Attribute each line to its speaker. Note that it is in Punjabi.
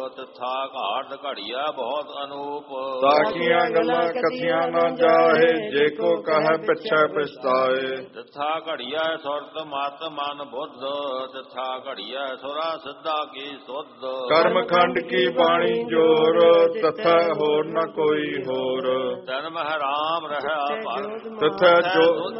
Speaker 1: ਤਥਾ ਘਾਟ ਘੜੀਆ ਬਹੁਤ ਅਨੂਪ।
Speaker 2: ਸਾਖੀਆਂ ਗੱਲਾਂ ਕਥੀਆਂ ਨਾ ਜਾਹੇ, ਜੇ ਕੋ ਕਹੈ ਪਿਛੈ ਪਛਤਾਏ।
Speaker 1: ਤਥਾ ਘੜੀਆ ਸੁਰਤ ਮਤ ਮਨ ਬੁੱਧ, ਤਥਾ ਘੜੀਆ ਸੁਰਾ ਸਿੱਧਾ ਕੀ ਸੁਧ।
Speaker 2: ਕਰਮ ਖੰਡ ਕੀ ਬਾਣੀ ਜੋਰ, ਤਥਾ ਹੋਰ ਨ ਕੋਈ ਹੋਰ।
Speaker 1: ਤਨ ਮਹਿ ਰਾਮ ਰਹਾ ਪਰ
Speaker 2: ਤਥਾ ਜੋ